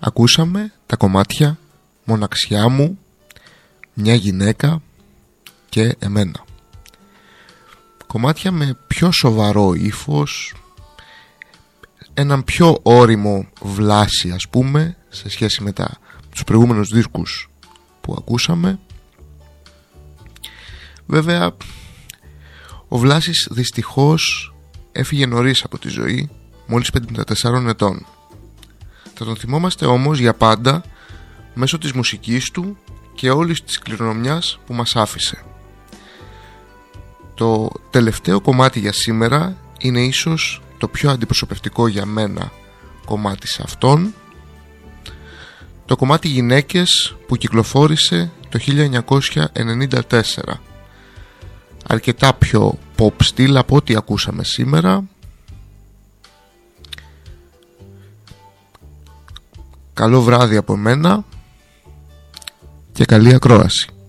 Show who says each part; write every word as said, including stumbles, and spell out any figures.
Speaker 1: Ακούσαμε τα κομμάτια «Μοναξιά μου», «Μια γυναίκα» και «Εμένα». Κομμάτια με πιο σοβαρό ύφος, έναν πιο ώριμο Βλάση, ας πούμε, σε σχέση με τα, τους προηγούμενους δίσκους που ακούσαμε. Βέβαια, ο Βλάσης δυστυχώς έφυγε νωρίς από τη ζωή, μόλις πενήντα τεσσάρων ετών. Θα τον θυμόμαστε όμως για πάντα μέσω της μουσικής του και όλης της κληρονομιάς που μας άφησε. Το τελευταίο κομμάτι για σήμερα είναι ίσως το πιο αντιπροσωπευτικό για μένα κομμάτι σε αυτόν, το κομμάτι «Γυναίκες» που κυκλοφόρησε το χίλια εννιακόσια ενενήντα τέσσερα. Αρκετά πιο pop στυλ από ό,τι ακούσαμε σήμερα. Καλό βράδυ από μένα και καλή ακρόαση.